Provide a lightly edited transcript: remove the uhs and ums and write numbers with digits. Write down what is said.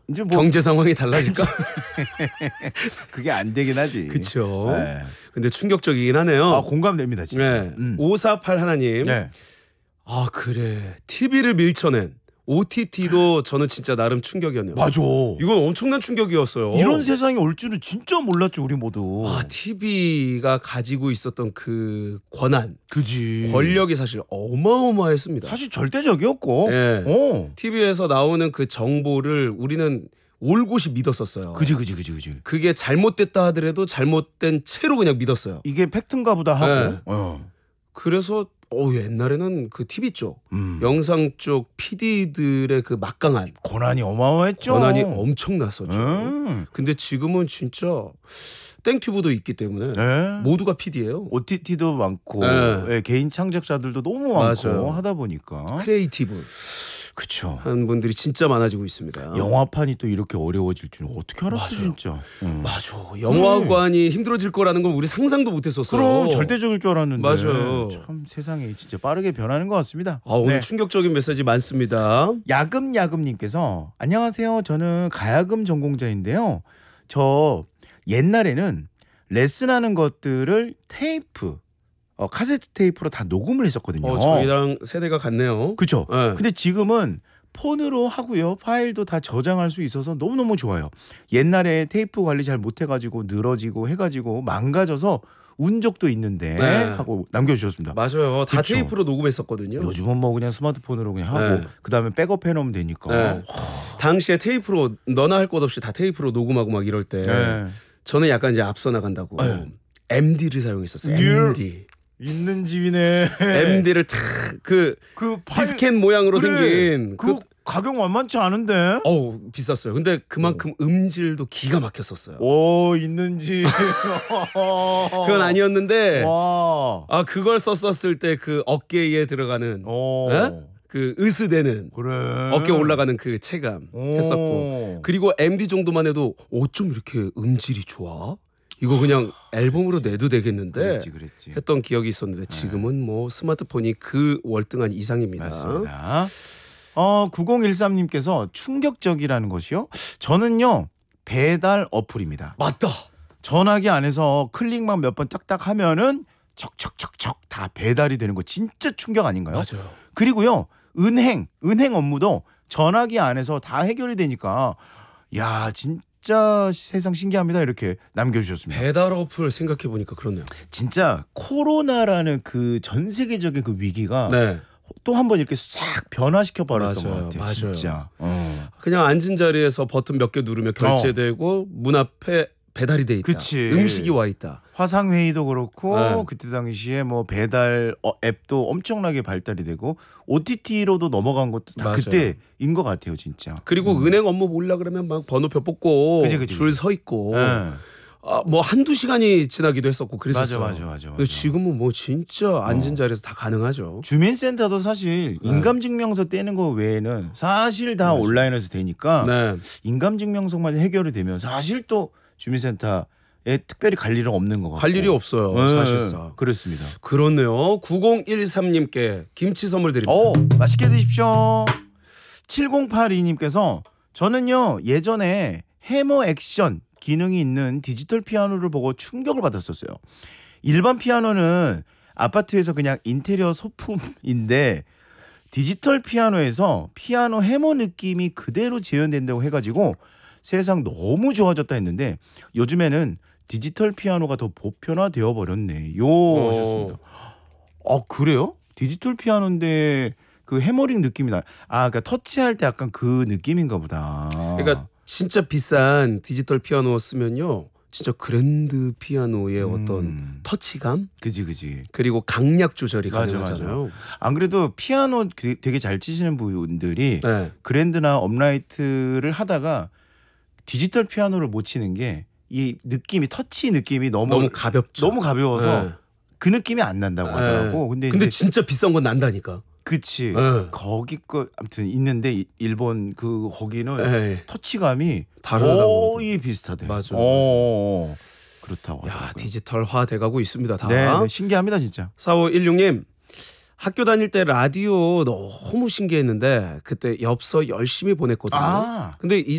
이제 뭐 경제 상황이 달라질까? 그게 안 되긴 하지. 그렇죠. 네. 근데 충격적이긴 하네요. 아, 공감됩니다, 진짜. 네. 548 하나님. 네. 아 그래 TV를 밀쳐낸 OTT도 저는 진짜 나름 충격이었네요. 맞아. 이건 엄청난 충격이었어요. 이런 세상이 올 줄은 진짜 몰랐죠, 우리 모두. 아 TV가 가지고 있었던 그 권한, 그지. 권력이 사실 어마어마했습니다. 사실 절대적이었고. 네. 어. TV에서 나오는 그 정보를 우리는 올곧이 믿었었어요. 그지. 그게 잘못됐다 하더라도 잘못된 채로 그냥 믿었어요. 이게 팩트인가 보다 하고. 네. 어. 그래서 옛날에는 그 TV 쪽, 영상 쪽 PD들의 그 막강한 권한이 어마어마했죠. 권한이 엄청났었죠. 근데 지금은 진짜 땡튜브도 있기 때문에 네. 모두가 PD예요. OTT도 많고 네. 예, 개인 창작자들도 너무 많고 맞아요. 하다 보니까. 크리에이티브 그쵸. 한 분들이 진짜 많아지고 있습니다. 영화판이 또 이렇게 어려워질 줄은 어떻게 알았어. 맞아요. 진짜. 맞아. 영화관이 힘들어질 거라는 건 우리 상상도 못했었어요. 그럼 절대적일 줄 알았는데. 맞아요. 참 세상이 진짜 빠르게 변하는 것 같습니다. 오늘 충격적인 메시지 많습니다. 야금야금님께서 안녕하세요. 저는 가야금 전공자인데요. 저 옛날에는 레슨하는 것들을 테이프, 카세트 테이프로 다 녹음을 했었거든요. 저희랑 세대가 같네요. 그렇죠. 네. 근데 지금은 폰으로 하고요. 파일도 다 저장할 수 있어서 너무너무 좋아요. 옛날에 테이프 관리 잘 못해가지고 늘어지고 해가지고 망가져서 운 적도 있는데 네. 하고 남겨주셨습니다. 맞아요. 다 그쵸. 테이프로 녹음했었거든요. 요즘은 뭐 그냥 스마트폰으로 그냥 하고 네. 그다음에 백업 해놓으면 되니까. 네. 당시에 테이프로 너나 할 것 없이 다 테이프로 녹음하고 막 이럴 때 네. 저는 약간 이제 앞서 나간다고 네. MD를 사용했었어요. MD. 있는 집이네. MD를 그 디스켓 모양으로 생긴 그 가격 만만치 않은데. 비쌌어요. 근데 그만큼 음질도 기가 막혔었어요. 오, 있는 집. 그건 아니었는데 와. 그걸 썼었을 때 그 어깨에 들어가는 그 으스대는 그래. 어깨 올라가는 그 체감 했었고 그리고 MD 정도만 해도 좀 이렇게 음질이 좋아? 이거 그냥 앨범으로 내도 되겠는데 그랬지. 했던 기억이 있었는데 지금은 뭐 스마트폰이 그 월등한 이상입니다. 맞습니다. 9013님께서 충격적이라는 것이요. 저는요 배달 어플입니다. 맞다. 전화기 안에서 클릭만 몇 번 딱딱 하면은 척척척척 다 배달이 되는 거 진짜 충격 아닌가요? 맞아요. 그리고요 은행 업무도 전화기 안에서 다 해결이 되니까 야 진짜 세상 신기합니다. 이렇게 남겨주셨습니다. 배달 어플 생각해 보니까 그렇네요. 진짜 코로나라는 그 전 세계적인 그 위기가 네. 또 한 번 이렇게 싹 변화시켜 버렸던 것 같아요. 맞아요. 진짜. 그냥 앉은 자리에서 버튼 몇 개 누르면 결제되고 문 앞에 배달이 돼 있다. 그치. 음식이 와 있다. 화상 회의도 그렇고 네. 그때 당시에 뭐 배달 앱도 엄청나게 발달이 되고 OTT로도 넘어간 것도 다 맞아요. 그때인 것 같아요, 진짜. 그리고 은행 업무 보려 그러면 막 번호표 뽑고 그치. 줄 서 있고 네. 뭐 한두 시간이 지나기도 했었고 그랬었어요. 맞아. 근데 지금은 뭐 진짜 앉은 자리에서 다 가능하죠. 주민센터도 사실 인감증명서 떼는 거 외에는 사실 다 온라인에서 되니까 네. 인감증명서만 해결이 되면 사실 또 주민센터에 특별히 갈 일은 없는 것 같고. 갈 일이 없어요. 사실상. 그렇습니다. 그렇네요. 9013님께 김치 선물 드립니다. 맛있게 드십시오. 7082님께서 저는요 예전에 해머 액션 기능이 있는 디지털 피아노를 보고 충격을 받았었어요. 일반 피아노는 아파트에서 그냥 인테리어 소품인데 디지털 피아노에서 피아노 해머 느낌이 그대로 재현된다고 해가지고 세상 너무 좋아졌다 했는데 요즘에는 디지털 피아노가 더 보편화되어 버렸네요 하셨습니다. 그래요? 디지털 피아노인데 그 해머링 느낌이 나. 그러니까 터치할 때 약간 그 느낌인가 보다. 그러니까 진짜 비싼 디지털 피아노 쓰면요. 진짜 그랜드 피아노의 어떤 터치감? 그지. 그리고 강약 조절이 맞아. 가능하잖아요. 안 그래도 피아노 되게 잘 치시는 분들이 네. 그랜드나 업라이트를 하다가 디지털 피아노를 못 치는 게 이 느낌이 터치 느낌이 너무 가볍죠. 너무 가벼워서 네. 그 느낌이 안 난다고 하더라고. 근데 진짜 비싼 건 난다니까. 그치. 네. 거기 거 아무튼 있는데 일본 거기는 네. 터치감이 다르다고 거의 비슷하대요. 맞아. 그렇다고. 야, 디지털화 돼가고 있습니다. 다. 네, 신기합니다 진짜. 4516님. 학교 다닐 때 라디오 너무 신기했는데 그때 엽서 열심히 보냈거든요. 근데